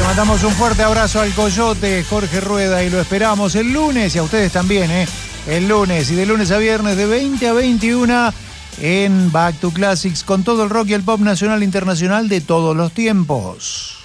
mandamos un fuerte abrazo al Coyote, Jorge Rueda, y lo esperamos el lunes, y a ustedes también, el lunes, y de lunes a viernes de 20 a 21 en Back to Classics, con todo el rock y el pop nacional e internacional de todos los tiempos.